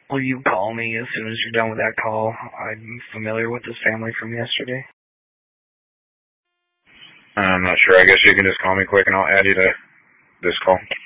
Will you call me as soon as you're done with that call? I'm familiar with this family from yesterday. I'm not sure. I guess you can just call me quick and I'll add you to this call.